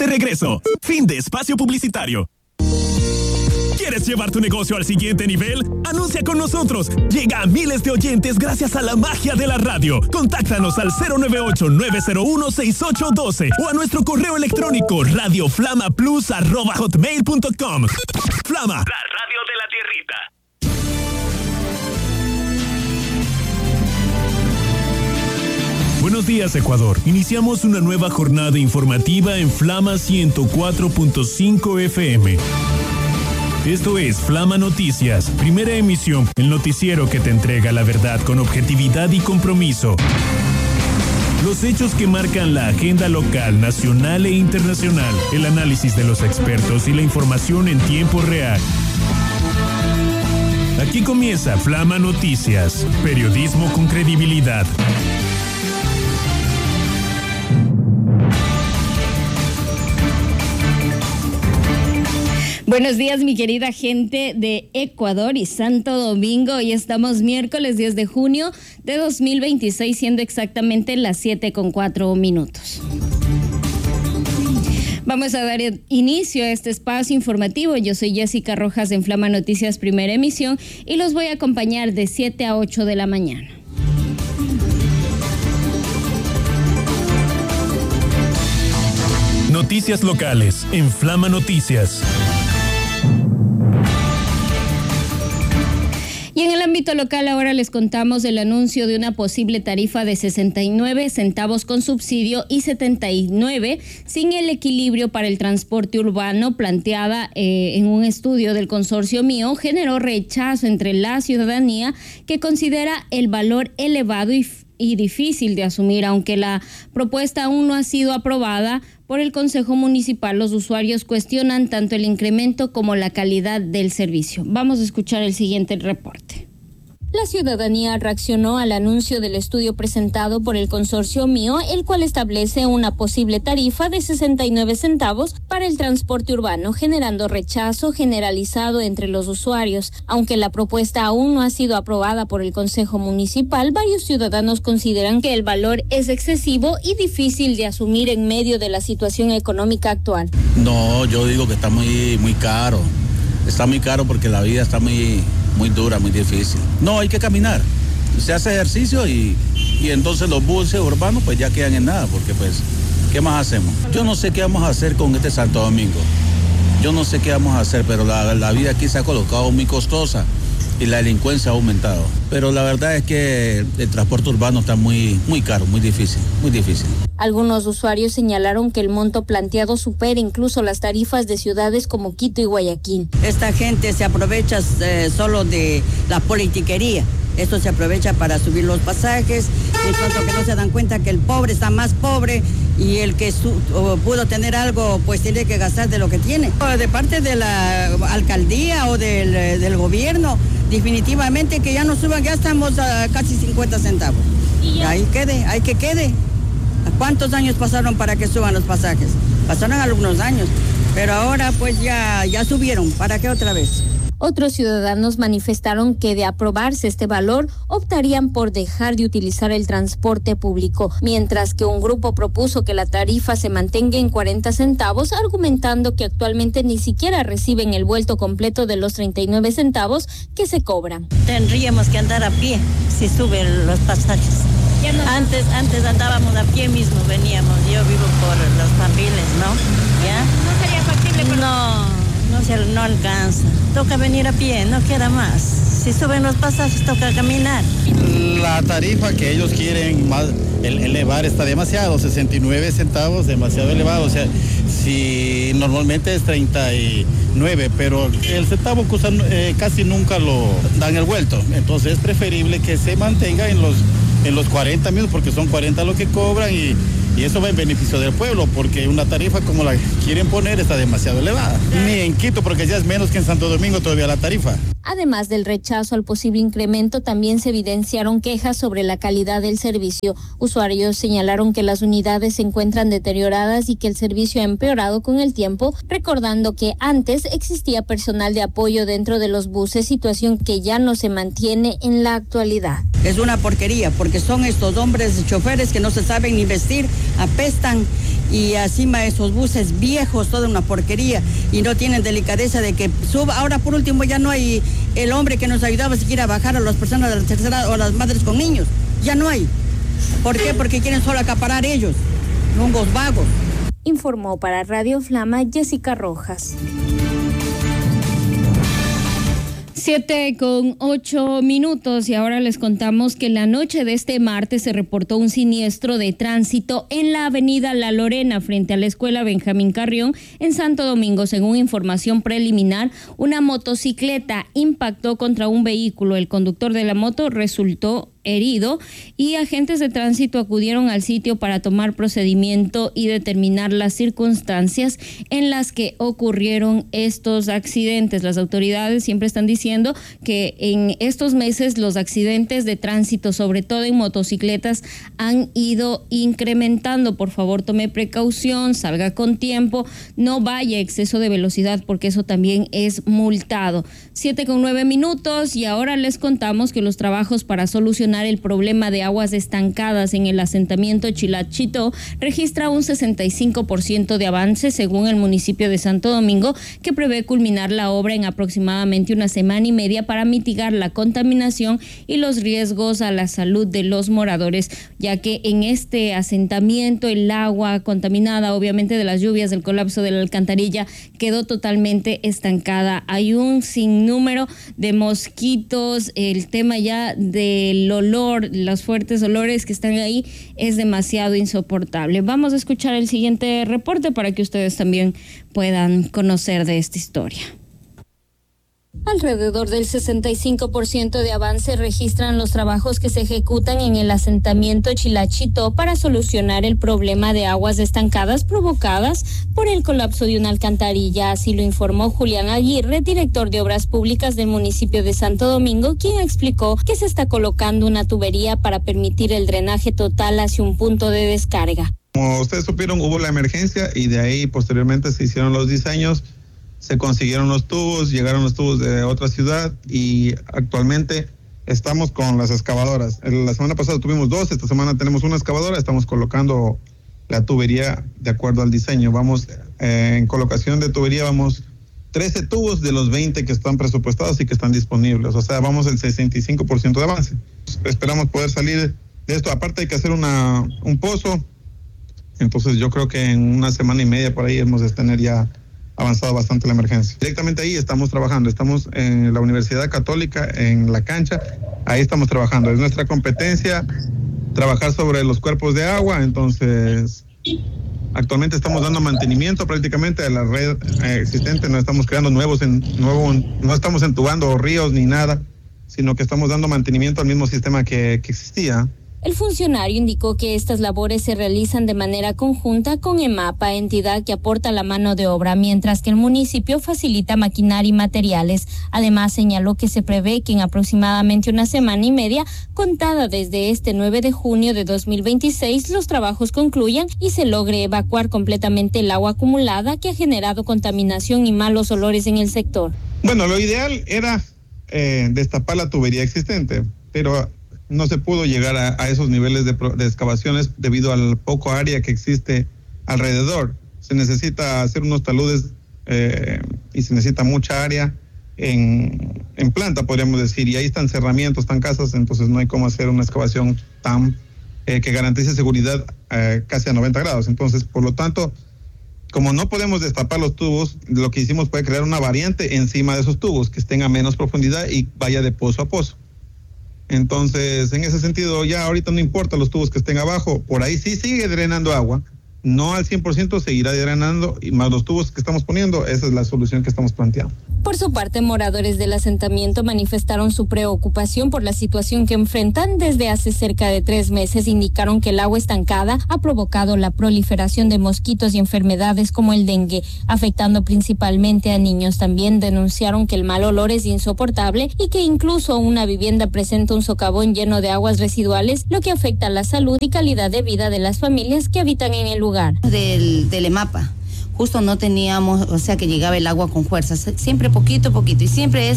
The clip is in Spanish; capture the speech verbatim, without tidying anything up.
regreso. Fin de espacio publicitario. ¿Quieres llevar tu negocio al siguiente nivel? Anuncia con nosotros. Llega a miles de oyentes gracias a la magia de la radio. Contáctanos al cero nueve ocho, nueve cero uno, seis ocho uno dos o a nuestro correo electrónico radioflamaplus arroba hotmail punto com. Flama, la radio de la tierrita. Buenos días, Ecuador. Iniciamos una nueva jornada informativa en Flama ciento cuatro punto cinco F M. Esto es Flama Noticias, primera emisión, el noticiero que te entrega la verdad con objetividad y compromiso. Los hechos que marcan la agenda local, nacional e internacional, el análisis de los expertos y la información en tiempo real. Aquí comienza Flama Noticias, periodismo con credibilidad. Buenos días, mi querida gente de Ecuador y Santo Domingo. Hoy estamos miércoles diez de junio de dos mil veintiséis, siendo exactamente las siete con cuatro minutos. Vamos a dar inicio a este espacio informativo. Yo soy Jessica Rojas en Flama Noticias, primera emisión, y los voy a acompañar de siete a ocho de la mañana. Noticias locales en Flama Noticias. Y en el ámbito local ahora les contamos el anuncio de una posible tarifa de sesenta y nueve centavos con subsidio y setenta y nueve sin el equilibrio para el transporte urbano planteada eh, en un estudio del consorcio Mío generó rechazo entre la ciudadanía que considera el valor elevado y, y difícil de asumir, aunque la propuesta aún no ha sido aprobada por el Consejo Municipal. Los usuarios cuestionan tanto el incremento como la calidad del servicio. Vamos a escuchar el siguiente reporte. La ciudadanía reaccionó al anuncio del estudio presentado por el consorcio Mío, el cual establece una posible tarifa de sesenta y nueve centavos para el transporte urbano, generando rechazo generalizado entre los usuarios. Aunque la propuesta aún no ha sido aprobada por el Consejo Municipal, varios ciudadanos consideran que el valor es excesivo y difícil de asumir en medio de la situación económica actual. No, yo digo que está muy, muy caro. Está muy caro porque la vida está muy... muy dura, muy difícil. No, hay que caminar. Se hace ejercicio y, y entonces los buses urbanos pues ya quedan en nada, porque pues, ¿qué más hacemos? Yo no sé qué vamos a hacer con este Santo Domingo. Yo no sé qué vamos a hacer, pero la, la vida aquí se ha colocado muy costosa y la delincuencia ha aumentado. Pero la verdad es que el transporte urbano está muy, muy caro, muy difícil, muy difícil. Algunos usuarios señalaron que el monto planteado supera incluso las tarifas de ciudades como Quito y Guayaquil. Esta gente se aprovecha eh, solo de la politiquería. Esto se aprovecha para subir los pasajes, en cuanto que no se dan cuenta que el pobre está más pobre y el que su, o pudo tener algo, pues tiene que gastar de lo que tiene. De parte de la alcaldía o del, del gobierno, definitivamente que ya no suban, ya estamos a casi cincuenta centavos. ¿Y ahí quede, hay que quede. ¿Cuántos años pasaron para que suban los pasajes? Pasaron algunos años, pero ahora pues ya, ya subieron. ¿Para qué otra vez? Otros ciudadanos manifestaron que de aprobarse este valor optarían por dejar de utilizar el transporte público, mientras que un grupo propuso que la tarifa se mantenga en cuarenta centavos, argumentando que actualmente ni siquiera reciben el vuelto completo de los treinta y nueve centavos que se cobran. Tendríamos que andar a pie si suben los pasajes. No. Antes, antes andábamos a pie mismo, veníamos. Yo vivo por los Pambiles, ¿no? ¿Ya? ¿No sería factible? Pero... No, no, se, no alcanza. Toca venir a pie, no queda más. Si suben los pasajes, toca caminar. La tarifa que ellos quieren más elevar está demasiado, sesenta y nueve centavos, demasiado elevado. O sea, si normalmente es treinta y nueve, pero el centavo eh, casi nunca lo dan el vuelto. Entonces es preferible que se mantenga en los en los cuarenta mismos, porque son cuarenta lo que cobran y, y eso va en beneficio del pueblo, porque una tarifa como la que quieren poner está demasiado elevada. Ni en Quito, porque ya es menos que en Santo Domingo todavía la tarifa. Además del rechazo al posible incremento, también se evidenciaron quejas sobre la calidad del servicio. Usuarios señalaron que las unidades se encuentran deterioradas y que el servicio ha empeorado con el tiempo, recordando que antes existía personal de apoyo dentro de los buses, situación que ya no se mantiene en la actualidad. Es una porquería, porque son estos hombres choferes que no se saben ni vestir, apestan y encima esos buses viejos, toda una porquería, y no tienen delicadeza de que suba. Ahora por último ya no hay el hombre que nos ayudaba siquiera a bajar a las personas de la tercera o a las madres con niños, ya no hay. ¿Por qué? Porque quieren solo acaparar ellos, hongos vagos. Informó para Radio Flama Jessica Rojas. Siete con ocho minutos y ahora les contamos que la noche de este martes se reportó un siniestro de tránsito en la avenida La Lorena frente a la escuela Benjamín Carrión en Santo Domingo. Según información preliminar, una motocicleta impactó contra un vehículo. El conductor de la moto resultó herido y agentes de tránsito acudieron al sitio para tomar procedimiento y determinar las circunstancias en las que ocurrieron estos accidentes. Las autoridades siempre están diciendo que en estos meses los accidentes de tránsito, sobre todo en motocicletas, han ido incrementando. Por favor, tome precaución, salga con tiempo, no vaya a exceso de velocidad porque eso también es multado. Siete con nueve minutos y ahora les contamos que los trabajos para solucionar el problema de aguas estancadas en el asentamiento Chilachito registra un sesenta y cinco por ciento de avance según el municipio de Santo Domingo, que prevé culminar la obra en aproximadamente una semana y media para mitigar la contaminación y los riesgos a la salud de los moradores, ya que en este asentamiento el agua contaminada, obviamente de las lluvias, del colapso de la alcantarilla, quedó totalmente estancada. Hay un sinnúmero de mosquitos, el tema ya del olor, los fuertes olores que están ahí es demasiado insoportable. Vamos a escuchar el siguiente reporte para que ustedes también puedan conocer de esta historia. Alrededor del sesenta y cinco por ciento de avance registran los trabajos que se ejecutan en el asentamiento Chilachito para solucionar el problema de aguas estancadas provocadas por el colapso de una alcantarilla. Así lo informó Julián Aguirre, director de Obras Públicas del municipio de Santo Domingo, quien explicó que se está colocando una tubería para permitir el drenaje total hacia un punto de descarga. Como ustedes supieron, hubo la emergencia y de ahí posteriormente se hicieron los diseños. Se consiguieron los tubos, llegaron los tubos de otra ciudad y actualmente estamos con las excavadoras. La semana pasada tuvimos dos, esta semana tenemos una excavadora, estamos colocando la tubería de acuerdo al diseño. Vamos eh, en colocación de tubería, vamos trece tubos de los veinte que están presupuestados y que están disponibles. O sea, vamos el sesenta y cinco por ciento de avance. Esperamos poder salir de esto. Aparte hay que hacer una, un pozo. Entonces yo creo que en una semana y media por ahí hemos de tener ya avanzado bastante la emergencia. Directamente ahí estamos trabajando, estamos en la Universidad Católica, en la cancha, ahí estamos trabajando. Es nuestra competencia trabajar sobre los cuerpos de agua, entonces actualmente estamos dando mantenimiento prácticamente a la red eh, existente, no estamos creando nuevos, en, nuevo, no estamos entubando ríos ni nada, sino que estamos dando mantenimiento al mismo sistema que, que existía. El funcionario indicó que estas labores se realizan de manera conjunta con EMAPA, entidad que aporta la mano de obra, mientras que el municipio facilita maquinaria y materiales. Además, señaló que se prevé que en aproximadamente una semana y media, contada desde este nueve de junio de dos mil veintiséis, los trabajos concluyan y se logre evacuar completamente el agua acumulada que ha generado contaminación y malos olores en el sector. Bueno, lo ideal era eh, destapar la tubería existente, pero no se pudo llegar a, a esos niveles de, de excavaciones debido al poco área que existe alrededor. Se necesita hacer unos taludes eh, y se necesita mucha área en, en planta, podríamos decir, y ahí están cerramientos, están casas, entonces no hay cómo hacer una excavación tan eh, que garantice seguridad eh, casi a noventa grados. Entonces, por lo tanto, como no podemos destapar los tubos, lo que hicimos fue crear una variante encima de esos tubos que estén a menos profundidad y vaya de pozo a pozo. Entonces, en ese sentido, ya ahorita no importa los tubos que estén abajo, por ahí sí sigue drenando agua, no al cien por ciento, seguirá drenando, y más los tubos que estamos poniendo, esa es la solución que estamos planteando. Por su parte, moradores del asentamiento manifestaron su preocupación por la situación que enfrentan desde hace cerca de tres meses. Indicaron que el agua estancada ha provocado la proliferación de mosquitos y enfermedades como el dengue, afectando principalmente a niños. También denunciaron que el mal olor es insoportable y que incluso una vivienda presenta un socavón lleno de aguas residuales, lo que afecta la salud y calidad de vida de las familias que habitan en el lugar. Del, del EMAPA. Justo no teníamos, o sea que llegaba el agua con fuerza, siempre poquito, poquito, y siempre es